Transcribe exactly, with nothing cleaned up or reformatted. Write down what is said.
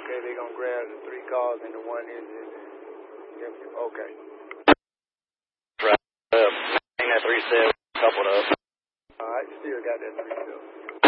Okay, they're going to grab the three cars and the one engine. Okay. Right. Uh, that three seven coupled up. All right, still got that three seven.